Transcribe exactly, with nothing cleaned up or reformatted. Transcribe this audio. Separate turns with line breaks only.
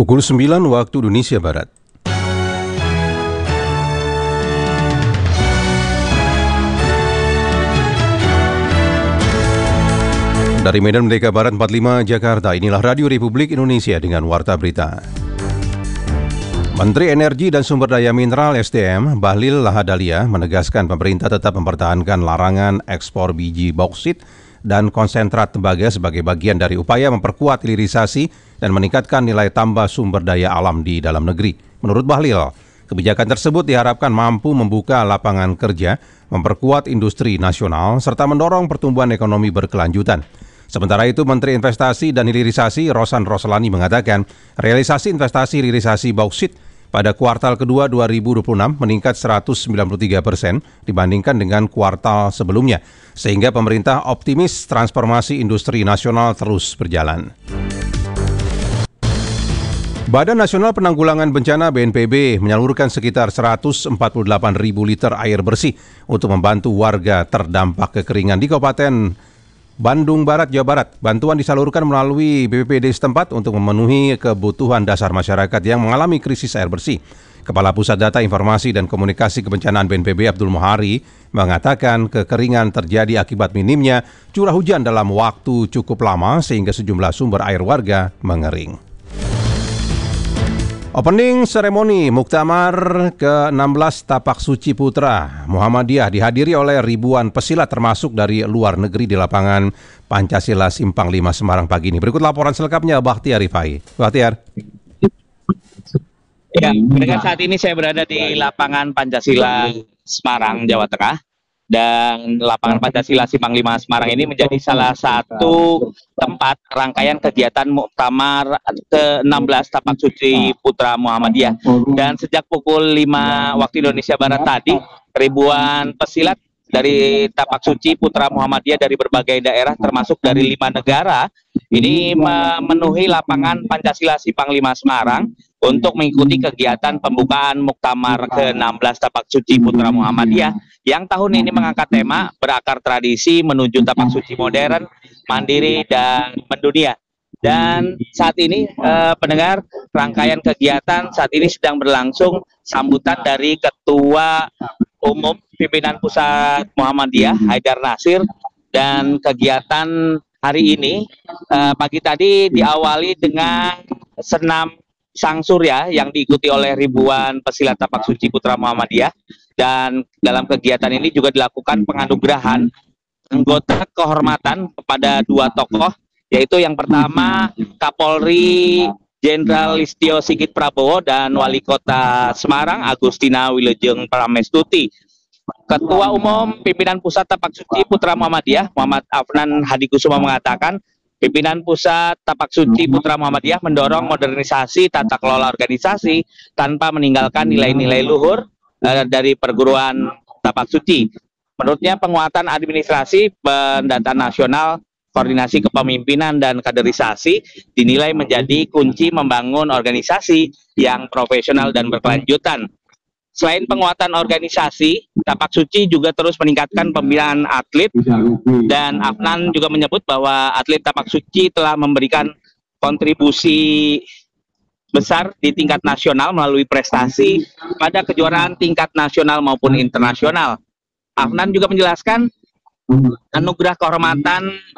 Pukul sembilan waktu Indonesia Barat. Dari Medan Merdeka Barat empat puluh lima Jakarta, inilah Radio Republik Indonesia dengan Warta Berita. Menteri Energi dan Sumber Daya Mineral S D M, Bahlil Lahadalia, menegaskan pemerintah tetap mempertahankan larangan ekspor biji bauksit dan konsentrat tembaga sebagai bagian dari upaya memperkuat hilirisasi dan meningkatkan nilai tambah sumber daya alam di dalam negeri. Menurut Bahlil, kebijakan tersebut diharapkan mampu membuka lapangan kerja, memperkuat industri nasional, serta mendorong pertumbuhan ekonomi berkelanjutan. Sementara itu, Menteri Investasi dan Hilirisasi Rosan Roslani mengatakan realisasi investasi hilirisasi bauksit pada kuartal kedua dua ribu dua puluh enam meningkat seratus sembilan puluh tiga persen dibandingkan dengan kuartal sebelumnya, sehingga pemerintah optimis transformasi industri nasional terus berjalan. Badan Nasional Penanggulangan Bencana B N P B menyalurkan sekitar seratus empat puluh delapan ribu liter air bersih untuk membantu warga terdampak kekeringan di Kabupaten Bandung Barat, Jawa Barat. Bantuan disalurkan melalui B P P D setempat untuk memenuhi kebutuhan dasar masyarakat yang mengalami krisis air bersih. Kepala Pusat Data Informasi dan Komunikasi Kebencanaan B N P B Abdul Muhari mengatakan kekeringan terjadi akibat minimnya curah hujan dalam waktu cukup lama sehingga sejumlah sumber air warga mengering. Opening seremoni Muktamar ke enam belas Tapak Suci Putra Muhammadiyah dihadiri oleh ribuan pesilat termasuk dari luar negeri di lapangan Pancasila Simpang lima Semarang pagi ini. Berikut laporan selengkapnya Bakhtiar Rifai. Bakhtiar.
Ya, dengan saat ini saya berada di lapangan Pancasila Semarang, Jawa Tengah. Dan lapangan Pancasila Simpang lima Semarang ini menjadi salah satu tempat rangkaian kegiatan Muktamar ke enam belas Tapak Suci Putra Muhammadiyah. Dan sejak pukul lima waktu Indonesia Barat tadi, ribuan pesilat dari Tapak Suci Putra Muhammadiyah dari berbagai daerah termasuk dari lima negara ini memenuhi lapangan Pancasila Simpang lima Semarang untuk mengikuti kegiatan pembukaan Muktamar ke enam belas Tapak Suci Putra Muhammadiyah yang tahun ini mengangkat tema berakar tradisi menuju tapak suci modern, mandiri, dan mendunia. Dan saat ini eh, pendengar, rangkaian kegiatan saat ini sedang berlangsung sambutan dari Ketua Umum Pimpinan Pusat Muhammadiyah Haidar Nasir, dan kegiatan hari ini eh, pagi tadi diawali dengan senam Sang Surya yang diikuti oleh ribuan pesilat Tapak Suci Putra Muhammadiyah. Dan dalam kegiatan ini juga dilakukan penganugerahan anggota kehormatan kepada dua tokoh, yaitu yang pertama Kapolri Jenderal Listio Sigit Prabowo dan Wali Kota Semarang Agustina Wilujeng Pramestuti. Ketua Umum Pimpinan Pusat Tapak Suci Putra Muhammadiyah Muhammad Afnan Hadikusuma mengatakan Pimpinan Pusat Tapak Suci Putra Muhammadiyah mendorong modernisasi tata kelola organisasi tanpa meninggalkan nilai-nilai luhur uh, dari perguruan Tapak Suci. Menurutnya penguatan administrasi, pendataan nasional, koordinasi kepemimpinan dan kaderisasi dinilai menjadi kunci membangun organisasi yang profesional dan berkelanjutan. Selain penguatan organisasi, Tapak Suci juga terus meningkatkan pembinaan atlet, dan Afnan juga menyebut bahwa atlet Tapak Suci telah memberikan kontribusi besar di tingkat nasional melalui prestasi pada kejuaraan tingkat nasional maupun internasional. Afnan juga menjelaskan anugerah kehormatan